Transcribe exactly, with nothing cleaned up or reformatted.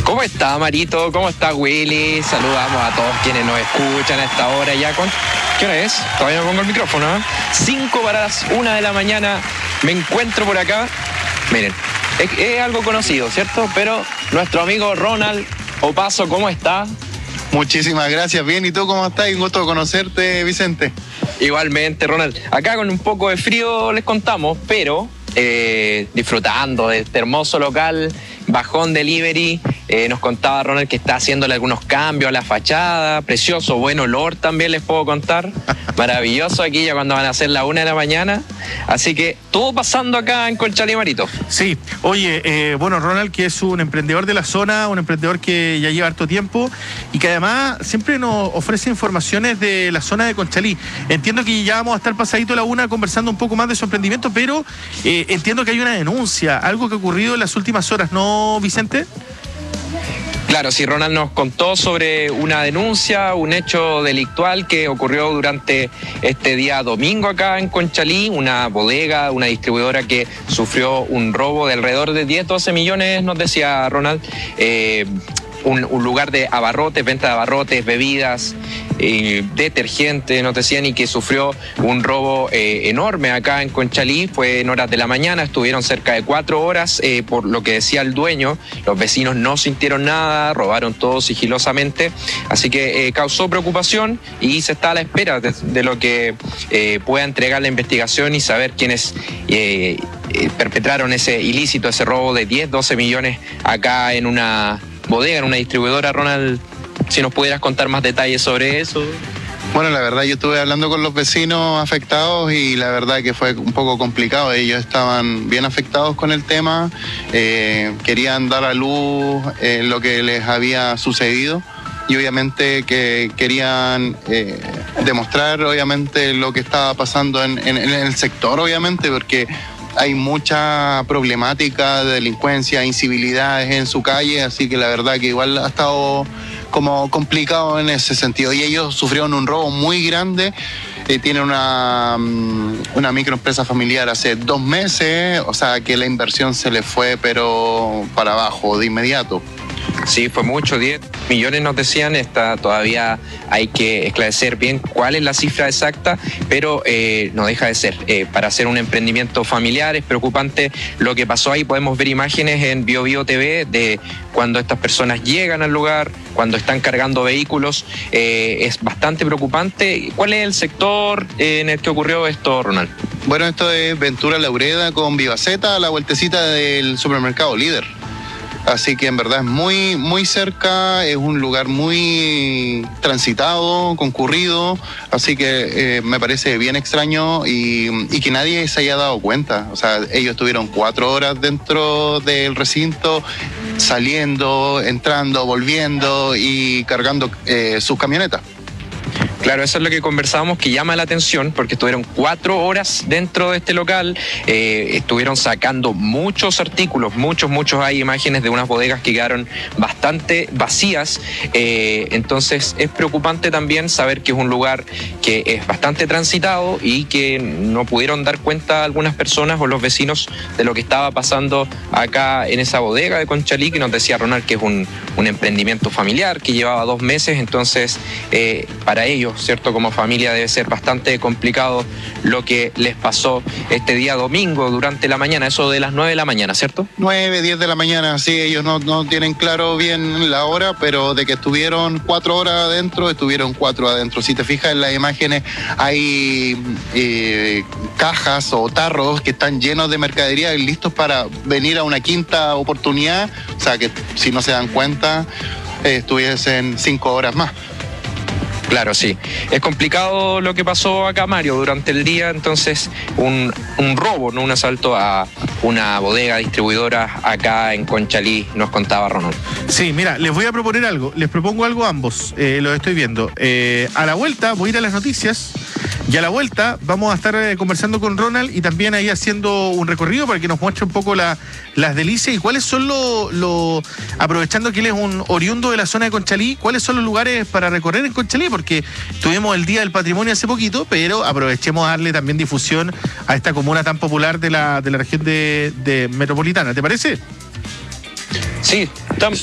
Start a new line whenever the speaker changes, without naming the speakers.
¿Cómo está, Marito? ¿Cómo está, Willy? Saludamos a todos quienes nos escuchan a esta hora ya con... ¿Qué hora es? Todavía no pongo el micrófono, ¿eh? Cinco para las una de la mañana. Me encuentro por acá. Miren, es, es algo conocido, ¿cierto? Pero nuestro amigo Ronald Opaso, ¿cómo está?
Muchísimas gracias. Bien, ¿y tú cómo estás? Un gusto conocerte, Vicente.
Igualmente, Ronald. Acá con un poco de frío les contamos, pero eh, disfrutando de este hermoso local, Bajón Delivery. Eh, nos contaba Ronald que está haciéndole algunos cambios a la fachada. Precioso, buen olor también les puedo contar. Maravilloso aquí ya cuando van a ser la una de la mañana. Así que todo pasando acá en Conchalí, Marito.
Sí, oye, eh, bueno, Ronald, que es un emprendedor de la zona, un emprendedor que ya lleva harto tiempo y que además siempre nos ofrece informaciones de la zona de Conchalí. Entiendo que ya vamos a estar pasadito a la una conversando un poco más de su emprendimiento, pero eh, entiendo que hay una denuncia, algo que ha ocurrido en las últimas horas, ¿no, Vicente?
Claro, sí, Ronald nos contó sobre una denuncia, un hecho delictual que ocurrió durante este día domingo acá en Conchalí, una bodega, una distribuidora que sufrió un robo de alrededor de diez, doce millones, nos decía Ronald, eh, un, un lugar de abarrotes, venta de abarrotes, bebidas, eh, detergente, nos decían, y que sufrió un robo eh, enorme acá en Conchalí. Fue en horas de la mañana, estuvieron cerca de cuatro horas, eh, por lo que decía el dueño. Los vecinos no sintieron nada, robaron todo sigilosamente, así que eh, causó preocupación y se está a la espera de, de lo que eh, pueda entregar la investigación y saber quiénes eh, eh, perpetraron ese ilícito, ese robo de diez, doce millones acá en una bodega, en una distribuidora. Ronald, si nos pudieras contar más detalles sobre eso.
Bueno, la verdad, yo estuve hablando con los vecinos afectados y la verdad que fue un poco complicado. Ellos estaban bien afectados con el tema, eh, querían dar a luz eh, lo que les había sucedido y obviamente que querían eh, demostrar obviamente lo que estaba pasando en, en, en el sector, obviamente, porque hay mucha problemática de delincuencia, incivilidades en su calle, así que la verdad que igual ha estado como complicado en ese sentido. Y ellos sufrieron un robo muy grande, eh, tienen una, una microempresa familiar hace dos meses, o sea que la inversión se les fue pero para abajo de inmediato.
Sí, fue mucho, diez millones nos decían. Está, todavía hay que esclarecer bien cuál es la cifra exacta, pero eh, no deja de ser. Eh, para hacer un emprendimiento familiar es preocupante lo que pasó ahí. Podemos ver imágenes en Bio Bio T V de cuando estas personas llegan al lugar, cuando están cargando vehículos. Eh, es bastante preocupante. ¿Cuál es el sector en el que ocurrió esto, Ronald?
Bueno, esto es Ventura Laureda con Vivaceta, a la vueltecita del supermercado Líder. Así que en verdad es muy, muy cerca, es un lugar muy transitado, concurrido, así que eh, me parece bien extraño y, y que nadie se haya dado cuenta. O sea, ellos estuvieron cuatro horas dentro del recinto, saliendo, entrando, volviendo y cargando eh, sus camionetas.
Claro, eso es lo que conversábamos, que llama la atención, porque estuvieron cuatro horas dentro de este local, eh, estuvieron sacando muchos artículos, muchos, muchos. Hay imágenes de unas bodegas que quedaron bastante vacías, eh, entonces es preocupante también saber que es un lugar que es bastante transitado y que no pudieron dar cuenta algunas personas o los vecinos de lo que estaba pasando acá en esa bodega de Conchalí, que nos decía Ronald que es un, un emprendimiento familiar que llevaba dos meses, entonces eh, para ellos, ¿cierto? Como familia debe ser bastante complicado lo que les pasó este día domingo durante la mañana, eso de las nueve de la mañana, ¿cierto?
nueve, diez de la mañana, sí, ellos no, no tienen claro bien la hora, pero de que estuvieron cuatro horas adentro, estuvieron cuatro adentro. Si te fijas en las imágenes, hay eh, cajas o tarros que están llenos de mercadería listos para venir a una quinta oportunidad, o sea que si no se dan cuenta, eh, estuviesen cinco horas más.
Claro, sí. Es complicado lo que pasó acá, Mario, durante el día. Entonces, un, un robo, no un asalto a una bodega distribuidora acá en Conchalí, nos contaba Ronald.
Sí, mira, les voy a proponer algo. Les propongo algo a ambos. Eh, lo estoy viendo. Eh, a la vuelta voy a ir a las noticias y a la vuelta vamos a estar eh, conversando con Ronald y también ahí haciendo un recorrido para que nos muestre un poco la, las delicias y cuáles son los, lo, aprovechando que él es un oriundo de la zona de Conchalí, cuáles son los lugares para recorrer en Conchalí, porque tuvimos el Día del Patrimonio hace poquito, pero aprovechemos a darle también difusión a esta comuna tan popular de la, de la región de, de metropolitana. ¿Te parece?
Sí, estamos